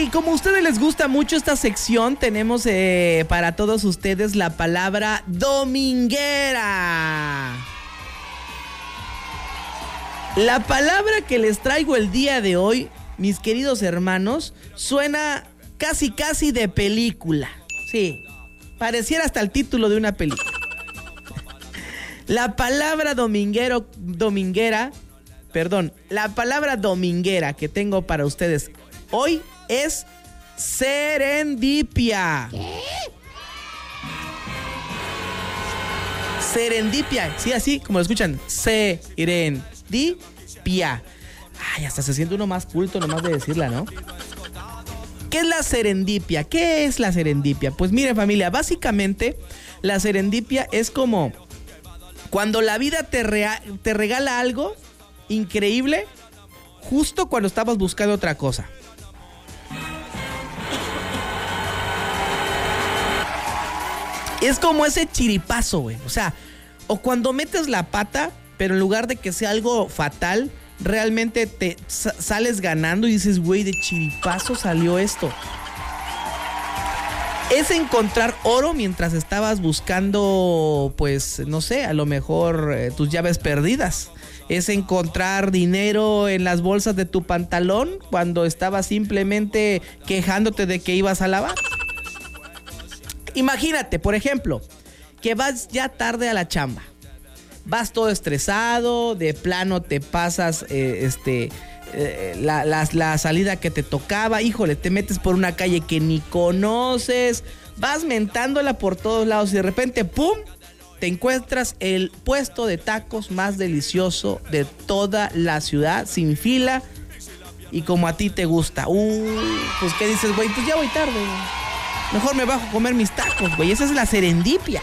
como a ustedes les gusta mucho esta sección, tenemos para todos ustedes la palabra dominguera. La palabra que les traigo el día de hoy, mis queridos hermanos, suena casi de película. Sí, pareciera hasta el título de una película. La palabra la palabra dominguera que tengo para ustedes hoy es serendipia. ¿Qué? Serendipia, sí, así como lo escuchan, serendipia. Ay, hasta se siente uno más culto nomás de decirla, ¿no? ¿Qué es la serendipia? ¿Qué es la serendipia? Pues miren, familia, básicamente la serendipia es como cuando la vida te regala algo increíble justo cuando estabas buscando otra cosa. Es como ese chiripazo, güey. O sea, o cuando metes la pata, pero en lugar de que sea algo fatal, realmente te sales ganando y dices, güey, de chiripazo salió esto. Es encontrar oro mientras estabas buscando, pues, no sé, a lo mejor tus llaves perdidas. Es encontrar dinero en las bolsas de tu pantalón cuando estabas simplemente quejándote de que ibas a lavar. Imagínate, por ejemplo, que vas ya tarde a la chamba. Vas todo estresado, de plano te pasas la salida que te tocaba. Híjole, te metes por una calle que ni conoces. Vas mentándola por todos lados y de repente, ¡pum!, te encuentras el puesto de tacos más delicioso de toda la ciudad, sin fila y como a ti te gusta. Pues ¿qué dices, güey? Pues ya voy tarde, güey. Mejor me bajo a comer mis tacos, güey. Esa es la serendipia.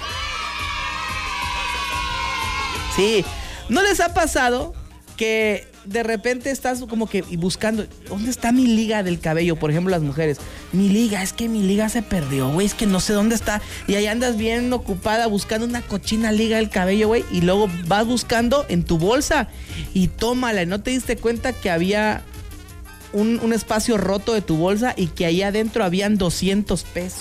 Sí, ¿no les ha pasado que de repente estás como que buscando, ¿dónde está mi liga del cabello? Por ejemplo, las mujeres, mi liga se perdió, güey, es que no sé dónde está. Y ahí andas bien ocupada buscando una cochina liga del cabello, güey, y luego vas buscando en tu bolsa y tómala. ¿No te diste cuenta que había un espacio roto de tu bolsa y que ahí adentro habían 200 pesos?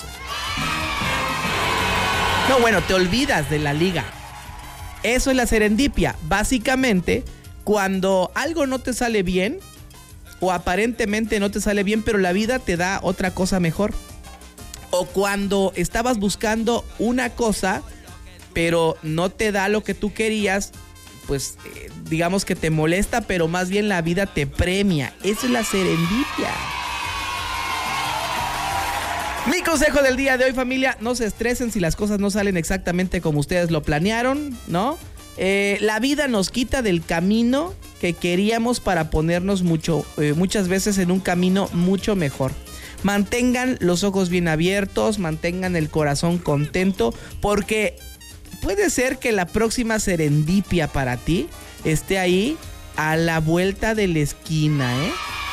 No, bueno, te olvidas de la liga. Eso es la serendipia. Básicamente, cuando algo no te sale bien, o aparentemente no te sale bien, pero la vida te da otra cosa mejor. O cuando estabas buscando una cosa, pero no te da lo que tú querías, pues digamos que te molesta, pero más bien la vida te premia. Eso es la serendipia. Mi consejo del día de hoy, familia, no se estresen si las cosas no salen exactamente como ustedes lo planearon, ¿no? La vida nos quita del camino que queríamos para ponernos muchas veces en un camino mucho mejor. Mantengan los ojos bien abiertos, mantengan el corazón contento, porque puede ser que la próxima serendipia para ti esté ahí a la vuelta de la esquina, ¿eh?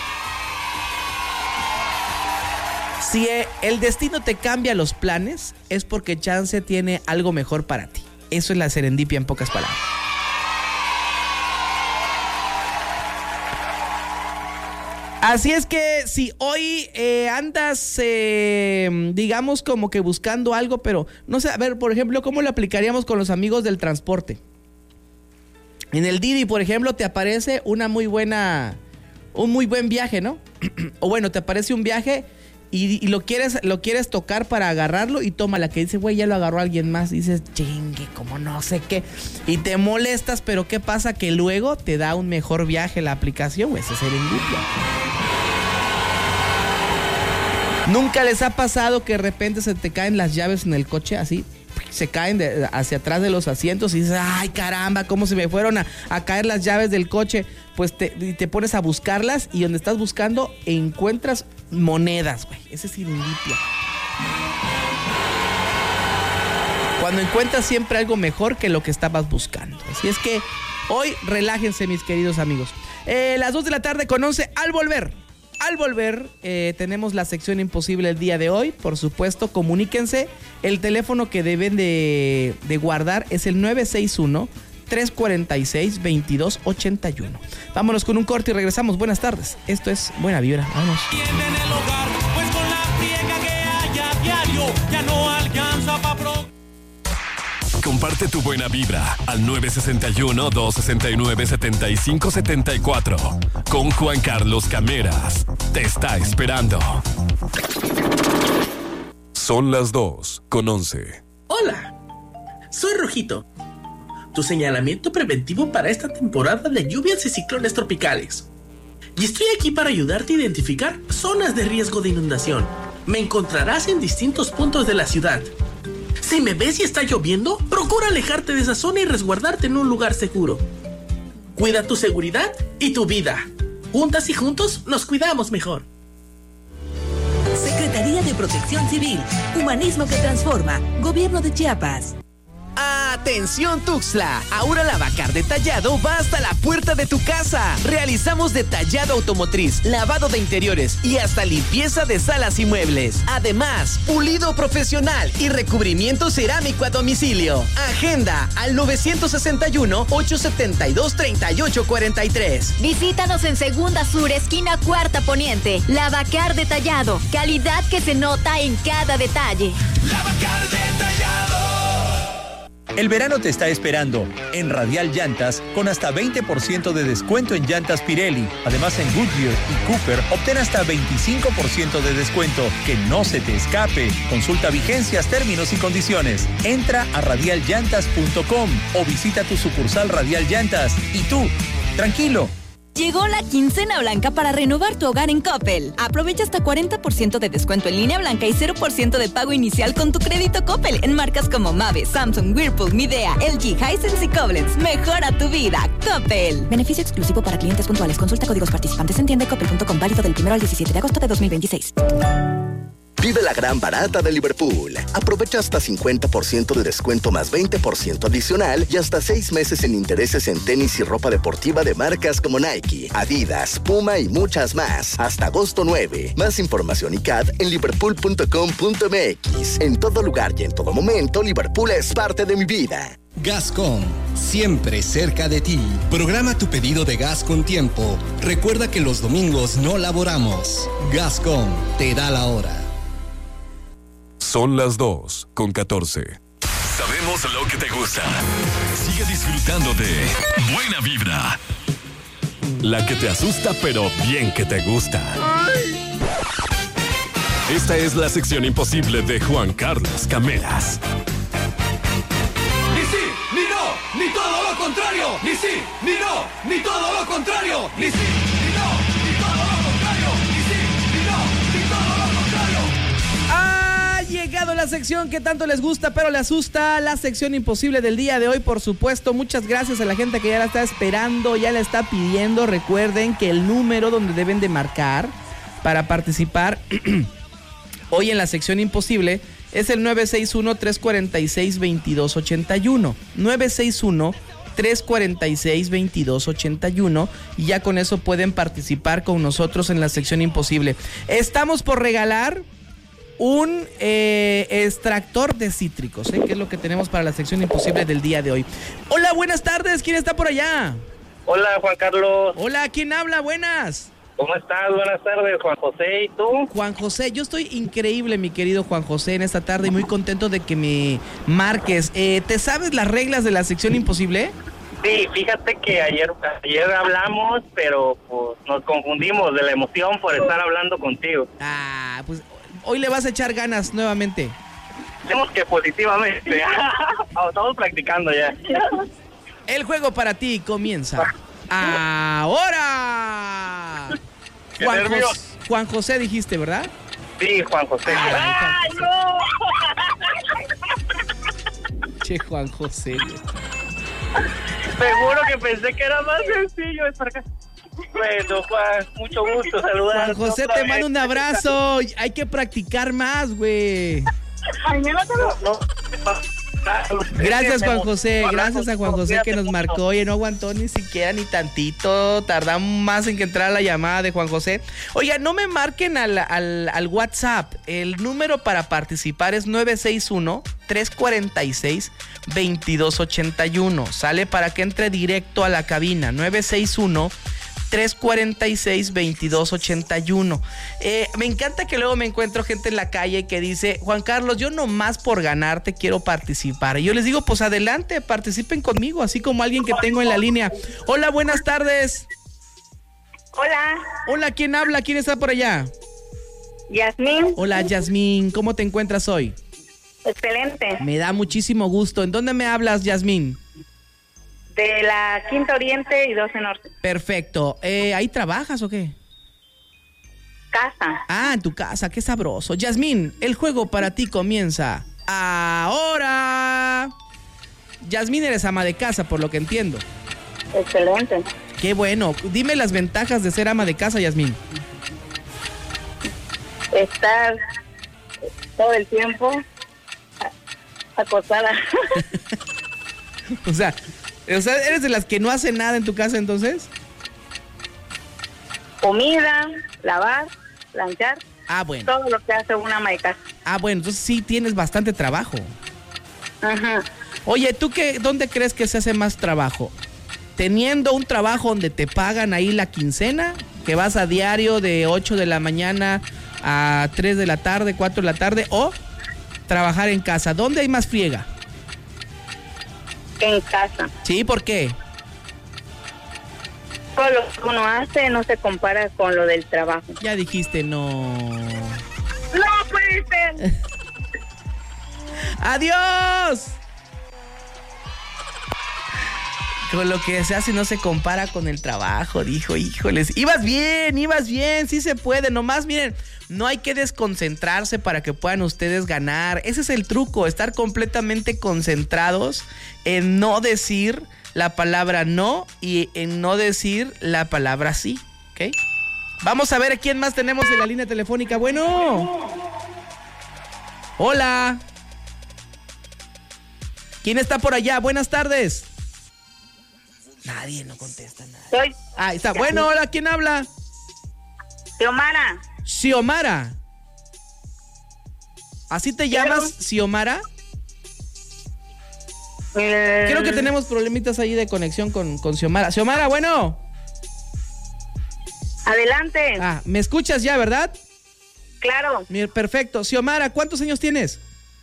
Si el destino te cambia los planes, es porque chance tiene algo mejor para ti. Eso es la serendipia en pocas palabras. Así es que si hoy andas, digamos, como que buscando algo, pero no sé, a ver, por ejemplo, ¿cómo lo aplicaríamos con los amigos del transporte? En el Didi, por ejemplo, te aparece un muy buen viaje, ¿no? O bueno, te aparece un viaje y lo quieres tocar para agarrarlo y toma la que dice, güey, ya lo agarró alguien más. Y dices, chingue, como no sé qué. Y te molestas, pero ¿qué pasa? Que luego te da un mejor viaje la aplicación, güey. Ese es serendipia. ¿Nunca les ha pasado que de repente se te caen las llaves en el coche así? Se caen hacia atrás de los asientos y dices, ay caramba, cómo se me fueron a caer las llaves del coche. Pues te pones a buscarlas y donde estás buscando encuentras monedas, güey. Ese es serendipia. Cuando encuentras siempre algo mejor que lo que estabas buscando. Así es que hoy relájense, mis queridos amigos. Las 2 de la tarde con 11 al volver. Al volver, tenemos la sección imposible el día de hoy. Por supuesto, comuníquense. El teléfono que deben de guardar es el 961-346-2281. Vámonos con un corte y regresamos. Buenas tardes. Esto es Buena Vibra. Vamos. friega que hay a diario ya no alcanza para Comparte tu buena vibra al 961-269-7574 con Juan Carlos Cameras. Te está esperando. Son las 2:11. Hola, soy Rojito, tu señalamiento preventivo para esta temporada de lluvias y ciclones tropicales. Y estoy aquí para ayudarte a identificar zonas de riesgo de inundación. Me encontrarás en distintos puntos de la ciudad. Si me ves y está lloviendo, procura alejarte de esa zona y resguardarte en un lugar seguro. Cuida tu seguridad y tu vida. Juntas y juntos nos cuidamos mejor. Secretaría de Protección Civil, Humanismo que Transforma, Gobierno de Chiapas. ¡Atención Tuxtla! Ahora la Bacar Detallado va hasta la puerta de tu casa. Realizamos detallado automotriz, lavado de interiores y hasta limpieza de salas y muebles. Además, pulido profesional y recubrimiento cerámico a domicilio. Agenda al 961-872-3843. Visítanos en Segunda Sur, esquina Cuarta Poniente. La Bacar Detallado. Calidad que se nota en cada detalle. La Bacar Detallado. El verano te está esperando en Radial Llantas con hasta 20% de descuento en llantas Pirelli. Además, en Goodyear y Cooper obtén hasta 25% de descuento. Que no se te escape. Consulta vigencias, términos y condiciones. Entra a radialllantas.com o visita tu sucursal Radial Llantas. Y tú, tranquilo. Llegó la quincena blanca para renovar tu hogar en Coppel. Aprovecha hasta 40% de descuento en línea blanca y 0% de pago inicial con tu crédito Coppel en marcas como Mave, Samsung, Whirlpool, Midea, LG, Hisense y Koblenz. Mejora tu vida, Coppel. Beneficio exclusivo para clientes puntuales. Consulta códigos participantes en tienda.coppel.com, válido del 1 al 17 de agosto de 2026. Vive la gran barata de Liverpool. Aprovecha hasta 50% de descuento más 20% adicional y hasta 6 meses sin intereses en tenis y ropa deportiva de marcas como Nike, Adidas, Puma y muchas más. Hasta agosto 9. Más información y CAD en liverpool.com.mx. En todo lugar y en todo momento, Liverpool es parte de mi vida. Gascom, siempre cerca de ti. Programa tu pedido de gas con tiempo. Recuerda que los domingos no laboramos. Gascom te da la hora. Son las 2:14. Sabemos lo que te gusta. Sigue disfrutando de Buena Vibra. La que te asusta, pero bien que te gusta. Esta es la sección imposible de Juan Carlos Cameras. Ni sí, ni no, ni todo lo contrario. Ni sí, ni no, ni todo lo contrario. Ni sí, ni no, ni todo lo contrario. Ni sí, ni no, ni todo lo contrario. Ha llegado la sección que tanto les gusta pero le asusta, la sección imposible del día de hoy, por supuesto. Muchas gracias a la gente que ya la está esperando, ya la está pidiendo. Recuerden que el número donde deben de marcar para participar hoy en la sección imposible es el 961-346-2281. 961-346-2281 y ya con eso pueden participar con nosotros en la sección imposible. Estamos por regalar un extractor de cítricos, que es lo que tenemos para la sección imposible del día de hoy. Hola, buenas tardes, ¿quién está por allá? Hola, Juan Carlos. Hola, ¿quién habla? Buenas. ¿Cómo estás? Buenas tardes, Juan José. ¿Y tú? Juan José, yo estoy increíble, mi querido Juan José, en esta tarde y muy contento de que me marques. ¿Te sabes las reglas de la sección imposible? Sí, fíjate que ayer hablamos, pero pues nos confundimos de la emoción por estar hablando contigo. Ah, pues hoy le vas a echar ganas nuevamente. Hacemos que positivamente. Estamos practicando ya. El juego para ti comienza ahora. Juan José dijiste, ¿verdad? Sí, Juan José. ¡Ay, no! Che, Juan José. Seguro que pensé que era más sencillo. Es para acá. Bueno, Juan, mucho gusto saludar. Juan José, te mando un abrazo. Hay que practicar más, güey. Gracias, Juan José. Gracias a Juan José que nos marcó. Oye, no aguantó ni siquiera ni tantito. Tardamos más en que entrara la llamada de Juan José. Oiga, no me marquen al WhatsApp. El número para participar es 961-346-2281. Sale para que entre directo a la cabina. 961 346-2281. Me encanta que luego me encuentro gente en la calle que dice, Juan Carlos, yo nomás por ganarte quiero participar. Y yo les digo, pues adelante, participen conmigo, así como alguien que tengo en la línea. Hola, buenas tardes. Hola. Hola, ¿quién habla? ¿Quién está por allá? Yasmín. Hola, Yasmín, ¿cómo te encuentras hoy? Excelente. Me da muchísimo gusto. ¿En dónde me hablas, Yasmín? De la Quinta Oriente y 12 Norte. Perfecto. ¿Ahí trabajas o qué? Casa. Ah, en tu casa, qué sabroso. Yasmín, el juego para ti comienza ahora. Yasmín, eres ama de casa, por lo que entiendo. Excelente. Qué bueno. Dime las ventajas de ser ama de casa, Yasmín. Estar todo el tiempo acostada. O sea, ¿eres de las que no hace nada en tu casa entonces? Comida, lavar, planchar. Ah, bueno. Todo lo que hace una ama de casa. Ah, bueno, entonces sí tienes bastante trabajo. Ajá. Oye, ¿tú dónde crees que se hace más trabajo? ¿Teniendo un trabajo donde te pagan ahí la quincena? Que vas a diario de 8 de la mañana a 3 de la tarde, 4 de la tarde, o trabajar en casa. ¿Dónde hay más friega? En casa. Sí, ¿por qué? Todo lo que uno hace no se compara con lo del trabajo. Ya dijiste no. ¡No puede ser! ¡Adiós! Con lo que se hace no se compara con el trabajo, dijo, híjoles. Ibas bien, sí se puede. Nomás, miren, no hay que desconcentrarse para que puedan ustedes ganar. Ese es el truco, estar completamente concentrados en no decir la palabra no y en no decir la palabra sí, ¿ok? Vamos a ver a quién más tenemos en la línea telefónica. Bueno. Hola. ¿Quién está por allá? Buenas tardes. Nadie, no contesta nada. Soy. Ahí está. Bueno, hola, ¿quién habla? Xiomara. Xiomara. ¿Así te llamas, Xiomara? Creo que tenemos problemitas ahí de conexión con Xiomara. Xiomara, bueno. Adelante. Ah, ¿me escuchas ya, verdad? Claro. Perfecto. Xiomara, ¿cuántos años tienes?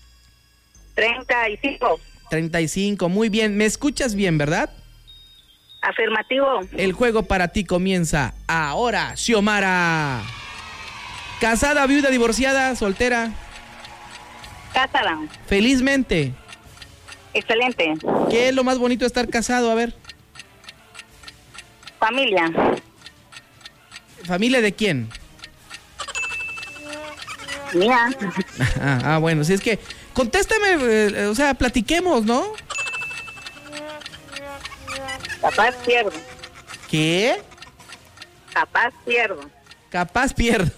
35. 35, muy bien. ¿Me escuchas bien, verdad? Afirmativo. El juego para ti comienza ahora, Xiomara. ¿Casada, viuda, divorciada, soltera? Casada. Felizmente. Excelente. ¿Qué es lo más bonito de estar casado? A ver. Familia. ¿Familia de quién? Mía. Bueno, si es que contéstame, o sea, platiquemos, ¿no? Capaz pierdo. ¿Qué? Capaz pierdo. Capaz pierdo.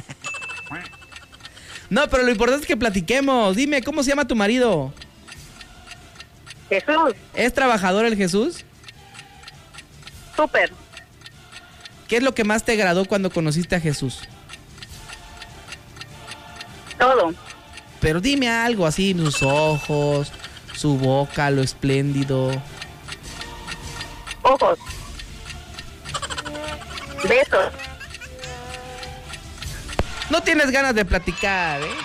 No, pero lo importante es que platiquemos. Dime, ¿cómo se llama tu marido? Jesús. ¿Es trabajador el Jesús? Súper. ¿Qué es lo que más te agradó cuando conociste a Jesús? Todo. Pero dime algo así, sus ojos, su boca, lo espléndido. Ojos. Besos. No tienes ganas de platicar, ¿eh?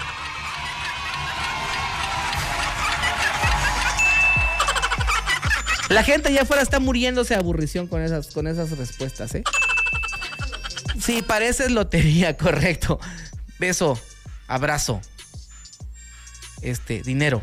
La gente allá afuera está muriéndose de aburrición con esas respuestas, ¿eh? Sí, pareces lotería, correcto. Beso, abrazo, dinero.